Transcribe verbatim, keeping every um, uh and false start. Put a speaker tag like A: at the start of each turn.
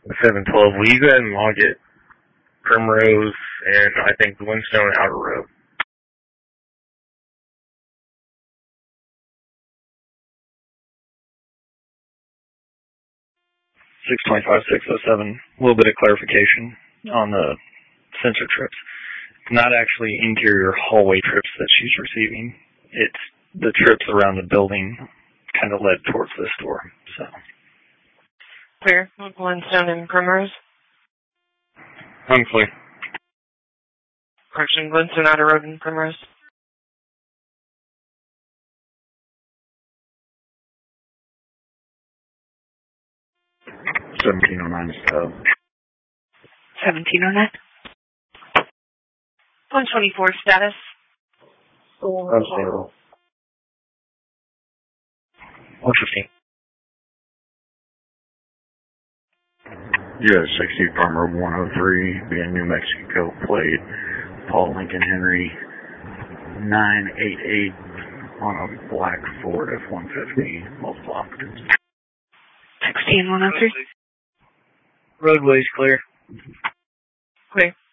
A: seven twelve, will you go ahead and log it? Primrose and I think Windstone Outer Road. six twenty-five, six oh seven, a little bit of clarification on the sensor trips. It's not actually interior hallway trips that she's receiving. It's the trips around the building kind of led towards this door. So
B: clear. Windstone and Primrose.
A: Unclear.
B: Correction, Windstone Outer Road and Primrose.
A: seventeen oh nine stub.
B: seventeen oh nine. one twenty-four status.
A: Unstable. one fifteen. U S sixty Farmer one oh three, being New Mexico plate, Paul Lincoln Henry, nine eight eight on a black Ford F one fifty, multiple occupants.
B: sixteen one oh three.
A: Roadway's clear.
B: Clear.